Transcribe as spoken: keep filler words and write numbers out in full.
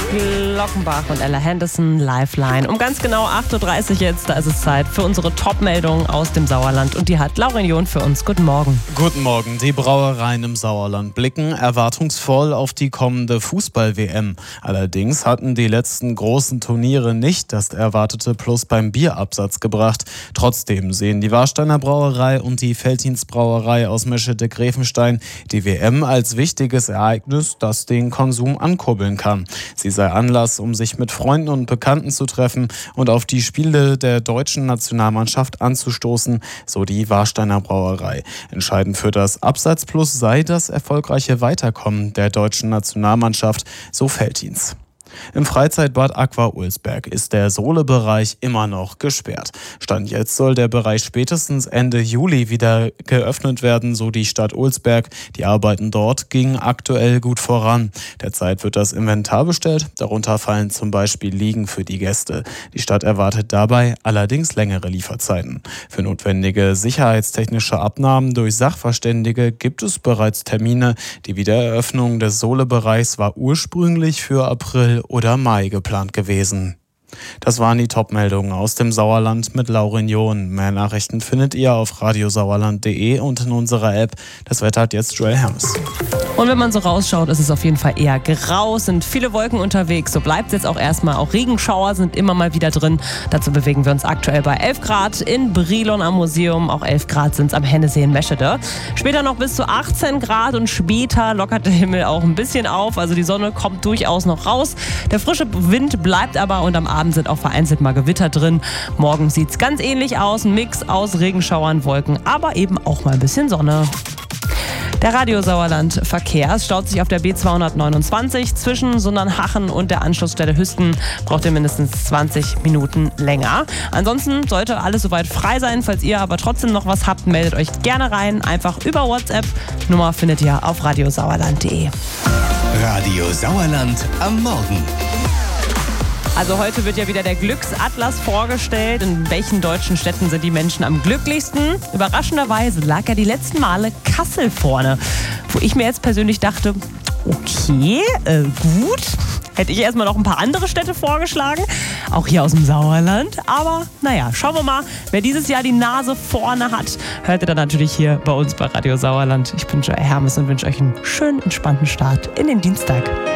Glockenbach und Ella Henderson, Lifeline. Um ganz genau acht Uhr dreißig jetzt, da ist es Zeit für unsere Top-Meldung aus dem Sauerland. Und die hat Lauren John für uns. Guten Morgen. Guten Morgen. Die Brauereien im Sauerland blicken erwartungsvoll auf die kommende Fußball-W M. Allerdings hatten die letzten großen Turniere nicht das erwartete Plus beim Bierabsatz gebracht. Trotzdem sehen die Warsteiner Brauerei und die Veltins Brauerei aus Meschede-Grevenstein die W M als wichtiges Ereignis, das den Konsum ankurbeln kann. Sie sei Anlass, um sich mit Freunden und Bekannten zu treffen und auf die Spiele der deutschen Nationalmannschaft anzustoßen, so die Warsteiner Brauerei. Entscheidend für das Absatzplus sei das erfolgreiche Weiterkommen der deutschen Nationalmannschaft, so Veltins. Im Freizeitbad Aqua Ulsberg ist der Sohle-Bereich immer noch gesperrt. Stand jetzt soll der Bereich spätestens Ende Juli wieder geöffnet werden, so die Stadt Ulsberg. Die Arbeiten dort gingen aktuell gut voran. Derzeit wird das Inventar bestellt, darunter fallen zum Beispiel Liegen für die Gäste. Die Stadt erwartet dabei allerdings längere Lieferzeiten. Für notwendige sicherheitstechnische Abnahmen durch Sachverständige gibt es bereits Termine. Die Wiedereröffnung des Sohle-Bereichs war ursprünglich für April oder Mai geplant gewesen. Das waren die Top-Meldungen aus dem Sauerland mit Lauren John. Mehr Nachrichten findet ihr auf radiosauerland punkt de und in unserer App. Das Wetter hat jetzt Joel Hermes. Und wenn man so rausschaut, ist es auf jeden Fall eher grau, sind viele Wolken unterwegs. So bleibt es jetzt auch erstmal. Auch Regenschauer sind immer mal wieder drin. Dazu bewegen wir uns aktuell bei elf Grad in Brilon am Museum. Auch elf Grad sind es am Hennesee in Meschede. Später noch bis zu achtzehn Grad und später lockert der Himmel auch ein bisschen auf. Also die Sonne kommt durchaus noch raus. Der frische Wind bleibt aber und am Abend sind auch vereinzelt mal Gewitter drin. Morgen sieht es ganz ähnlich aus. Ein Mix aus Regenschauern, Wolken, aber eben auch mal ein bisschen Sonne. Der Radio Sauerland Verkehr. Es staut sich auf der B zweihundertneunundzwanzig zwischen Sundernhachen und der Anschlussstelle Hüsten. Braucht ihr mindestens zwanzig Minuten länger. Ansonsten sollte alles soweit frei sein. Falls ihr aber trotzdem noch was habt, meldet euch gerne rein. Einfach über WhatsApp. Nummer findet ihr auf radiosauerland punkt de. Radio Sauerland am Morgen. Also heute wird ja wieder der Glücksatlas vorgestellt. In welchen deutschen Städten sind die Menschen am glücklichsten? Überraschenderweise lag ja die letzten Male Kassel vorne. Wo ich mir jetzt persönlich dachte, okay, äh, gut. Hätte ich erstmal noch ein paar andere Städte vorgeschlagen. Auch hier aus dem Sauerland. Aber naja, schauen wir mal, wer dieses Jahr die Nase vorne hat. Hört ihr dann natürlich hier bei uns bei Radio Sauerland. Ich bin Joel Hermes und wünsche euch einen schönen, entspannten Start in den Dienstag.